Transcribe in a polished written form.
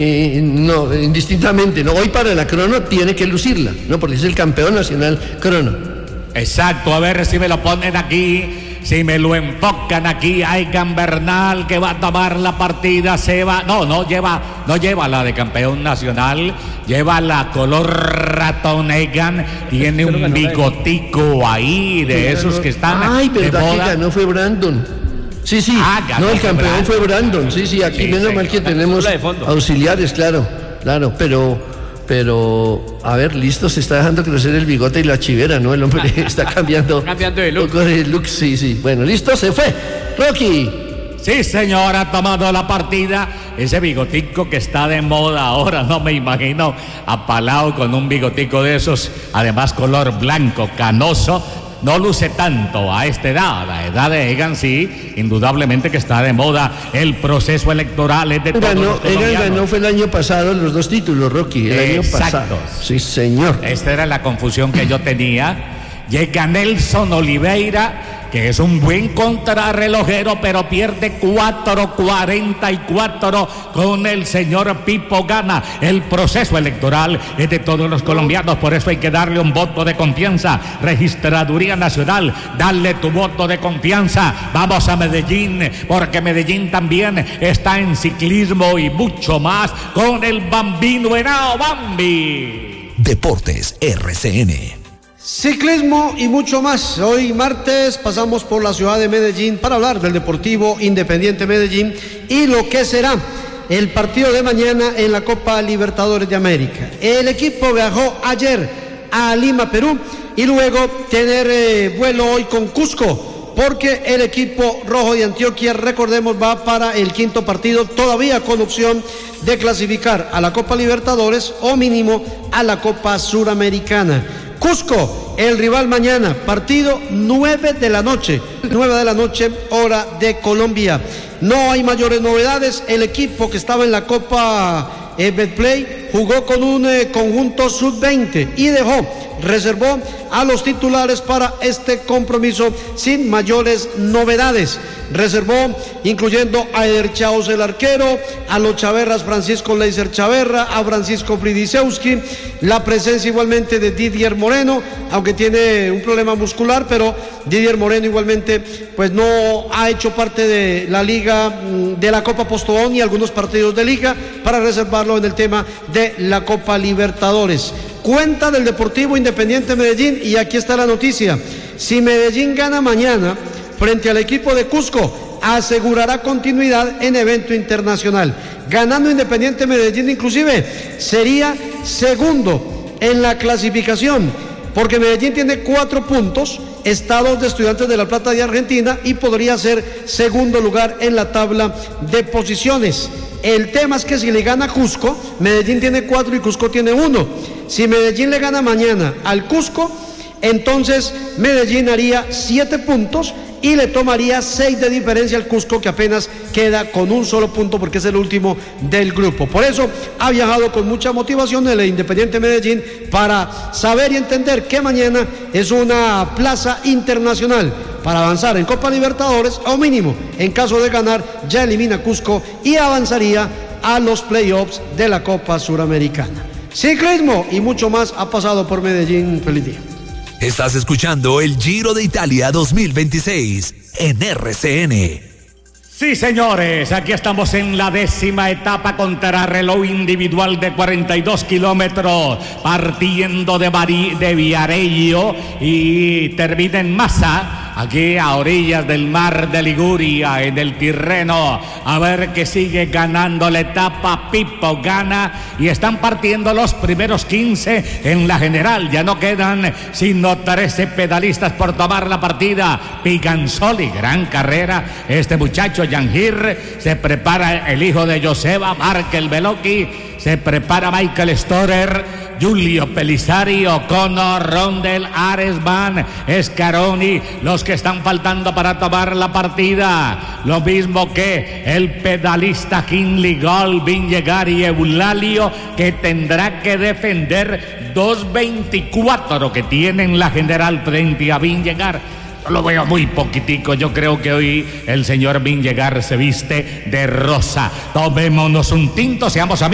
No, indistintamente, no. Hoy para la crono tiene que lucirla, ¿no? Porque es el campeón nacional crono. Exacto, a ver si me lo ponen aquí, si me lo enfocan aquí. Egan Bernal que va a tomar la partida, no lleva la de campeón nacional, lleva la color ratón. Egan tiene un bigotico ahí de esos que están. Ay, de verdad moda. que ganó fue Brandon. Sí, ganó, no, el campeón Brandon. fue Brandon, sí, aquí menos mal que tenemos auxiliares, claro, pero, a ver, listo, se está dejando crecer el bigote y la chivera, ¿no? El hombre está cambiando de look. Un poco de look, sí, bueno, listo, se fue, Rocky. Sí, señor, ha tomado la partida. Ese bigotico que está de moda ahora, no me imagino apalado con un bigotico de esos, además color blanco, canoso. No luce tanto a esta edad, la edad de Egan sí, indudablemente que está de moda. El proceso electoral es de todos los colombianos. Egan ganó fue el año pasado los 2 títulos, Rocky, el año pasado. Sí, señor. Esta era la confusión que yo tenía. Llega Nelson Oliveira, que es un buen contrarrelojero, pero pierde 4:44 con el señor Pipo Gana. El proceso electoral es de todos los colombianos, por eso hay que darle un voto de confianza. Registraduría Nacional, dale tu voto de confianza. Vamos a Medellín, porque Medellín también está en ciclismo y mucho más con el Bambino Henao Bambi. Deportes RCN. Ciclismo y mucho más. Hoy martes pasamos por la ciudad de Medellín para hablar del Deportivo Independiente Medellín y lo que será el partido de mañana en la Copa Libertadores de América. El equipo viajó ayer a Lima, Perú, y luego tener vuelo hoy con Cusco, porque el equipo rojo de Antioquia, recordemos, va para el 5º partido, todavía con opción de clasificar a la Copa Libertadores o mínimo a la Copa Suramericana. Cusco, el rival mañana, partido 9 de la noche, hora de Colombia. No hay mayores novedades, el equipo que estaba en la Copa Betplay jugó con un conjunto sub-20 y reservó a los titulares para este compromiso sin mayores novedades. Reservó, incluyendo a Eder Chaos, el arquero, a los Chaverras, Francisco Leiser Chaverra, a Francisco Fridisewski, la presencia igualmente de Didier Moreno, aunque tiene un problema muscular, pero Didier Moreno igualmente pues no ha hecho parte de la liga, de la Copa Postobón y algunos partidos de liga, para reservarlo en el tema de la Copa Libertadores. Cuenta del Deportivo Independiente Medellín, y aquí está la noticia: si Medellín gana mañana frente al equipo de Cusco, asegurará continuidad en evento internacional. Ganando Independiente Medellín, inclusive sería segundo en la clasificación, porque Medellín tiene 4 puntos, está 2 de Estudiantes de La Plata de Argentina, y podría ser segundo lugar en la tabla de posiciones. El tema es que si le gana Cusco, Medellín tiene 4 y Cusco tiene 1. Si Medellín le gana mañana al Cusco, entonces Medellín haría 7 puntos y le tomaría 6 de diferencia al Cusco, que apenas queda con un solo punto porque es el último del grupo. Por eso ha viajado con mucha motivación el Independiente Medellín, para saber y entender que mañana es una plaza internacional para avanzar en Copa Libertadores, o mínimo, en caso de ganar, ya elimina Cusco y avanzaría a los playoffs de la Copa Suramericana. Ciclismo y mucho más ha pasado por Medellín. Feliz día. Estás escuchando el Giro de Italia 2026 en RCN. Sí, señores, aquí estamos en la 10ª etapa contrarreloj individual de 42 kilómetros, partiendo de Viareggio y termina en Massa, aquí a orillas del mar de Liguria, en el Tirreno. A ver que sigue ganando la etapa. Pipo gana y están partiendo los primeros 15 en la general. Ya no quedan sino 13 pedalistas por tomar la partida. Piganzoli, gran carrera este muchacho. Yangir, se prepara el hijo de Joseba, Markel Velocchi, se prepara Michael Storer, Giulio Pelissari, O'Connor, Rondel, Aresman, Scaroni, los que están faltando para tomar la partida. Lo mismo que el pedalista Kinley Gol, Vingegaard y Eulalio, que tendrá que defender 2:24 que tienen la general frente a Vingegaard. Lo veo muy poquitico. Yo creo que hoy el señor Vingegaard se viste de rosa. Tomémonos un tinto, seamos amigos.